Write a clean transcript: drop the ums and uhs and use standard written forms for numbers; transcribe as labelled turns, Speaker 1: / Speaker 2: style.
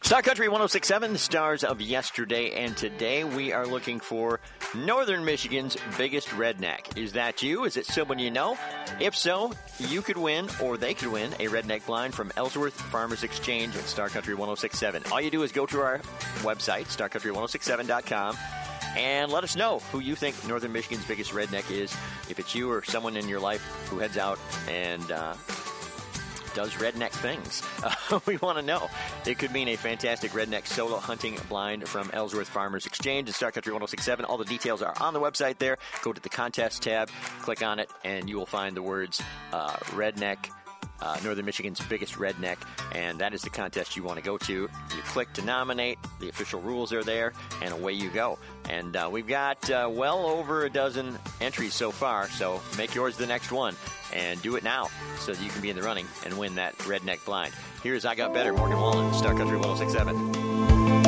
Speaker 1: Star Country 106.7, the stars of yesterday and today. We are looking for Northern Michigan's biggest redneck. Is that you? Is it someone you know? If so, you could win, or they could win, a redneck blind from Ellsworth Farmers Exchange at Star Country 106.7. All you do is go to our website, starcountry1067.com, and let us know who you think Northern Michigan's biggest redneck is. If it's you or someone in your life who heads out and does redneck things, we want to know. It could mean a fantastic redneck solo hunting blind from Ellsworth Farmers Exchange and Star Country 106.7. All the details are on the website there. Go to the contest tab, click on it, and you will find the words redneck, Northern Michigan's biggest redneck, and that is the contest you want to go to. You click to nominate, the official rules are there, and away you go. And we've got well over a dozen entries so far, so make yours the next one, and do it now so that you can be in the running and win that redneck blind. Here's I Got Better, Morgan Wallen, Star Country 106.7.